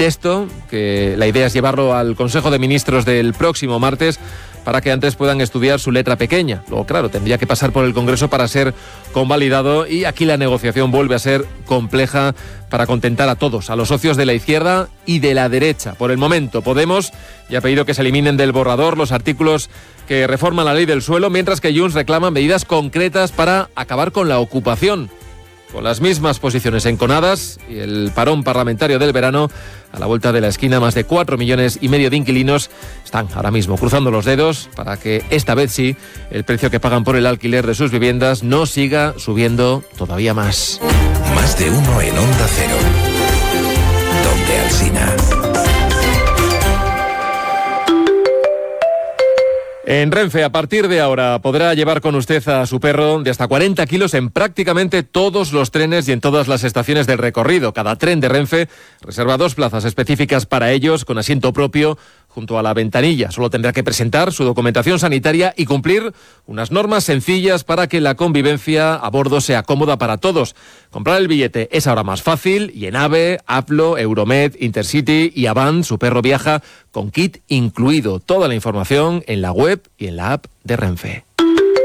texto, que la idea es llevarlo al Consejo de Ministros del próximo martes para que antes puedan estudiar su letra pequeña. Luego, claro, tendría que pasar por el Congreso para ser convalidado y aquí la negociación vuelve a ser compleja para contentar a todos, a los socios de la izquierda y de la derecha. Por el momento, Podemos ya ha pedido que se eliminen del borrador los artículos que reforman la ley del suelo, mientras que Junts reclama medidas concretas para acabar con la ocupación. Con las mismas posiciones enconadas y el parón parlamentario del verano a la vuelta de la esquina, más de 4,5 millones de inquilinos están ahora mismo cruzando los dedos para que esta vez sí el precio que pagan por el alquiler de sus viviendas no siga subiendo todavía más. Más de uno en Onda Cero. Donde Alsina. En Renfe, a partir de ahora, podrá llevar con usted a su perro de hasta 40 kilos en prácticamente todos los trenes y en todas las estaciones del recorrido. Cada tren de Renfe reserva 2 plazas específicas para ellos, con asiento propio, junto a la ventanilla. Solo tendrá que presentar su documentación sanitaria y cumplir unas normas sencillas para que la convivencia a bordo sea cómoda para todos. Comprar el billete es ahora más fácil y en AVE, Aplo, Euromed, Intercity y Avant su perro viaja con kit incluido. Toda la información en la web y en la app de Renfe.